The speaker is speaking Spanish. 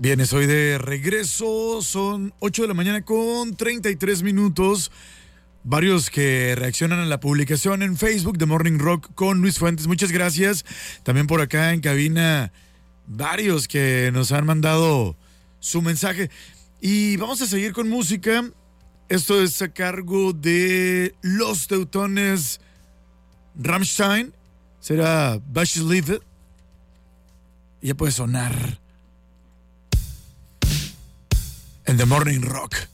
Bien, estoy de regreso, son 8 de la mañana con 33 minutos. Varios que reaccionan a la publicación en Facebook de Morning Rock con Luis Fuentes, muchas gracias. También por acá en cabina, varios que nos han mandado su mensaje. Y vamos a seguir con música. Esto es a cargo de los teutones Rammstein. Será Bush Leave It. Ya puede sonar en The Morning Rock.